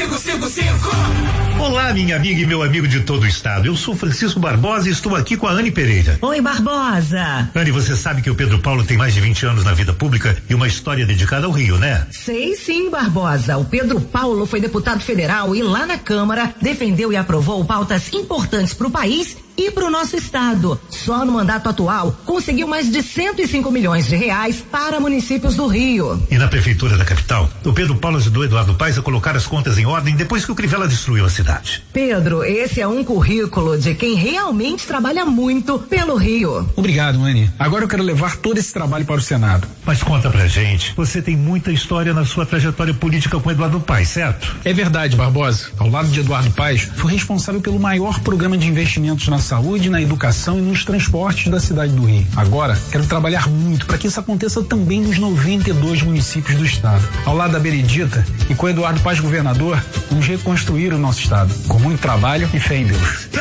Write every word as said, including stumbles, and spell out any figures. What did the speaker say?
cinco cinco cinco. Olá, minha amiga e meu amigo de todo o estado. Eu sou Francisco Barbosa e estou aqui com a Anne Pereira. Oi, Barbosa. Anne, você sabe que o Pedro Paulo tem mais de vinte anos na vida pública e uma história dedicada ao Rio, né? Sei sim, Barbosa. O Pedro Paulo foi deputado federal e lá na Câmara defendeu e aprovou pautas importantes para o país e para o nosso estado. Só no mandato atual conseguiu mais de cento e cinco milhões de reais para municípios do Rio. E na prefeitura da capital, o Pedro Paulo ajudou Eduardo Paes a colocar as contas em ordem depois que o Crivella destruiu a cidade. Pedro, esse é um currículo de quem realmente trabalha muito pelo Rio. Obrigado, Anny. Agora eu quero levar todo esse trabalho para o Senado. Mas conta pra gente, você tem muita história na sua trajetória política com Eduardo Paes, certo? É verdade, Barbosa. Ao lado de Eduardo Paes, fui responsável pelo maior programa de investimentos na saúde, na educação e nos transportes da cidade do Rio. Agora, quero trabalhar muito para que isso aconteça também nos noventa e dois municípios do estado. Ao lado da Benedita e com Eduardo Paes governador, vamos reconstruir o nosso estado, com muito trabalho e fé em Deus.